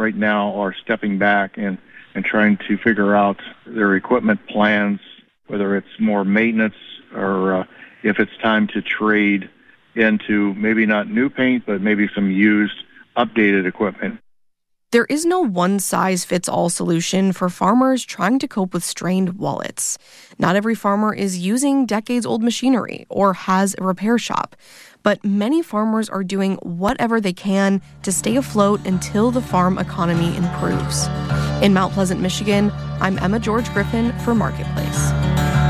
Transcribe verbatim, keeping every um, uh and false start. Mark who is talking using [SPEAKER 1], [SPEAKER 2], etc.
[SPEAKER 1] right now are stepping back and, and trying to figure out their equipment plans, whether it's more maintenance or uh, if it's time to trade into maybe not new paint, but maybe some used, updated equipment.
[SPEAKER 2] There is no one-size-fits-all solution for farmers trying to cope with strained wallets. Not every farmer is using decades-old machinery or has a repair shop, but many farmers are doing whatever they can to stay afloat until the farm economy improves. In Mount Pleasant, Michigan, I'm Emma George Griffin for Marketplace.